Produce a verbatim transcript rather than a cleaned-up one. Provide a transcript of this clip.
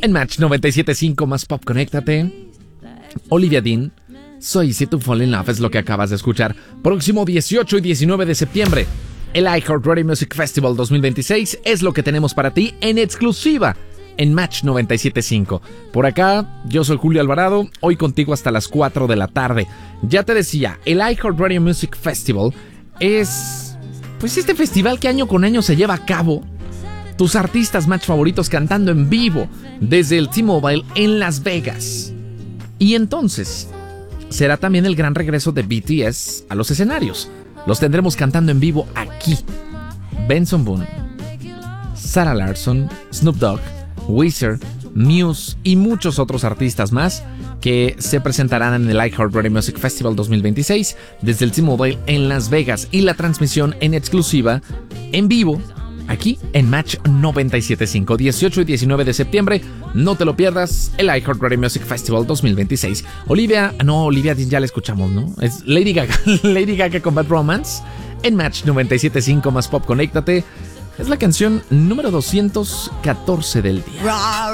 En Match noventa y siete punto cinco más pop, conéctate. Olivia Dean, Soy Si To Fall In Love es lo que acabas de escuchar. Próximo dieciocho y diecinueve de septiembre, el iHeartRadio Music Festival dos mil veintiséis es lo que tenemos para ti en exclusiva en Match noventa y siete punto cinco. Por acá, yo soy Julio Alvarado, hoy contigo hasta las cuatro de la tarde. Ya te decía, el iHeartRadio Music Festival es, pues, este festival que año con año se lleva a cabo. Tus artistas Match favoritos cantando en vivo desde el T-Mobile en Las Vegas. Y entonces, será también el gran regreso de B T S a los escenarios. Los tendremos cantando en vivo aquí. Benson Boone, Sarah Larsson, Snoop Dogg, Weezer, Muse y muchos otros artistas más que se presentarán en el iHeartRadio Music Festival dos mil veintiséis desde el T-Mobile en Las Vegas, y la transmisión en exclusiva en vivo aquí en Match noventa y siete punto cinco, dieciocho y diecinueve de septiembre. No te lo pierdas, el iHeartRadio Music Festival dos mil veintiséis. Olivia, no, Olivia ya la escuchamos, ¿no? Es Lady Gaga, Lady Gaga con Bad Romance en Match noventa y siete punto cinco más pop, conéctate. Es la canción número doscientos catorce del día.